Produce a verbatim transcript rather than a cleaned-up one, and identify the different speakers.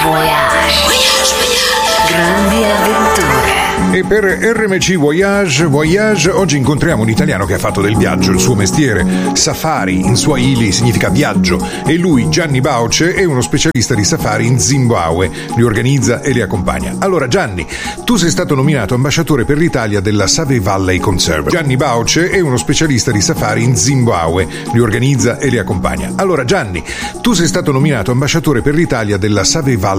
Speaker 1: Voyage. Voyage, voyage. Grandi avventure.
Speaker 2: E per R M C Voyage, Voyage, oggi incontriamo un italiano che ha fatto del viaggio il suo mestiere. Safari in Swahili significa viaggio e lui, Gianni Bauce, è uno specialista di safari in Zimbabwe, li organizza e li accompagna. Allora Gianni, tu sei stato nominato ambasciatore per l'Italia della Save Valley Conservancy. Gianni Bauce è uno specialista di safari in Zimbabwe, li organizza e li accompagna. Allora Gianni, tu sei stato nominato ambasciatore per l'Italia della Save Valley